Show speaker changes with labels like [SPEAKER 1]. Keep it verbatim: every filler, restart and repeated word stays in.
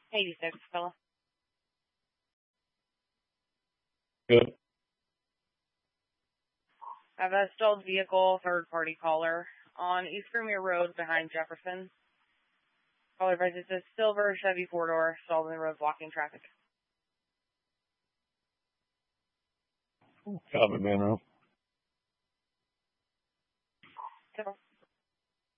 [SPEAKER 1] eighty-six, fella.
[SPEAKER 2] Good.
[SPEAKER 1] I have a stalled vehicle, third-party caller, on East Premier Road behind Jefferson. Caller advises a silver Chevy four-door stalled in the road blocking traffic.
[SPEAKER 2] Copy, Monroe.
[SPEAKER 1] Cool.